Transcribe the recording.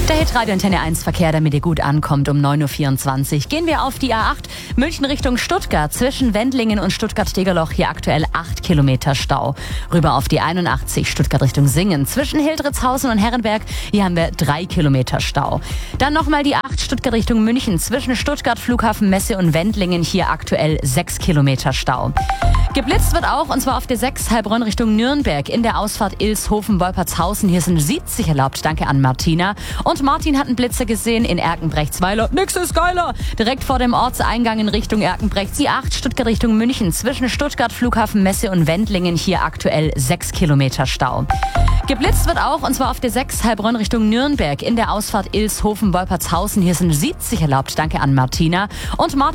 Der Hitradio Antenne 1 Verkehr, damit ihr gut ankommt, um 9.24 Uhr. Gehen wir auf die A8 München Richtung Stuttgart. Zwischen Wendlingen und Stuttgart-Degerloch hier aktuell 8 Kilometer Stau. Rüber auf die 81 Stuttgart Richtung Singen. Zwischen Hildritzhausen und Herrenberg, hier haben wir 3 Kilometer Stau. Dann nochmal die 8 Stuttgart Richtung München. Zwischen Stuttgart, Flughafen Messe und Wendlingen hier aktuell 6 Kilometer Stau. Geblitzt wird auch, und zwar auf der 6 Heilbronn Richtung Nürnberg. In der Ausfahrt Ilshofen-Wolpertshausen. Hier sind 70 erlaubt. Danke an Martina. Und Martin hat einen Blitzer gesehen in Erkenbrechtsweiler. Nix ist geiler! Direkt vor dem Ortseingang in Richtung Erkenbrechts. Die 8 Stuttgart Richtung München. Zwischen Stuttgart, Flughafen Messe und Wendlingen. Hier aktuell 6 Kilometer Stau. Geblitzt wird auch, und zwar auf der 6 Heilbronn Richtung Nürnberg. In der Ausfahrt Ilshofen-Wolpertshausen. Hier sind 70 erlaubt. Danke an Martina. Und Martin